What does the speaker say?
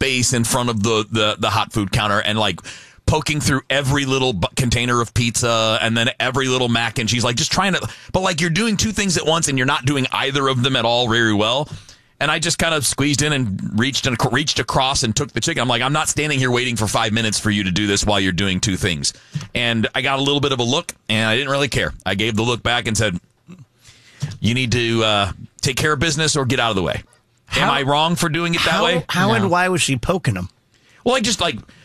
space in front of the hot food counter and like poking through every little container of pizza and then every little mac and cheese, like just trying to, but like you're doing two things at once and you're not doing either of them at all very well. And I just kind of squeezed in and reached across and took the chicken. I'm like, I'm not standing here waiting for 5 minutes for you to do this while you're doing two things. And I got a little bit of a look and I didn't really care. I gave the look back and said, you need to take care of business or get out of the way. Am I wrong for doing it that way? How and why was she poking him? Well, I just like